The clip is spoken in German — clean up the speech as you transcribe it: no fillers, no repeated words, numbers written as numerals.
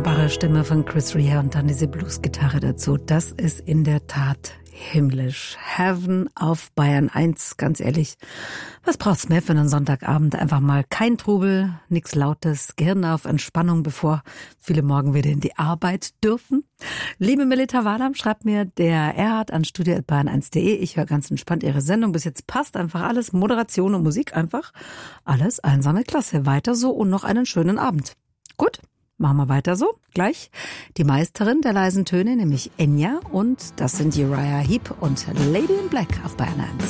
wunderbare Stimme von Chris Rea und dann diese Bluesgitarre dazu. Das ist in der Tat himmlisch. Heaven auf Bayern 1, ganz ehrlich. Was braucht's mehr für einen Sonntagabend? Einfach mal kein Trubel, nichts Lautes, Gehirn auf Entspannung, bevor viele morgen wieder in die Arbeit dürfen. Liebe Melita Wadam, schreibt mir der Erhard an studio@bayern1.de. Ich höre ganz entspannt Ihre Sendung. Bis jetzt passt einfach alles. Moderation und Musik einfach. Alles einsame Klasse. Weiter so und noch einen schönen Abend. Gut. Machen wir weiter so. Gleich die Meisterin der leisen Töne, nämlich Enya. Und das sind Uriah Heep und Lady in Black auf Bayern 1.